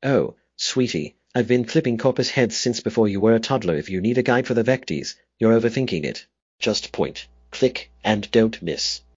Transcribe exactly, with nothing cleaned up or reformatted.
Oh, sweetie, I've been clipping corpus heads since before you were a toddler. If you need a guide for the Vecties, you're overthinking it. Just point, click, and don't miss.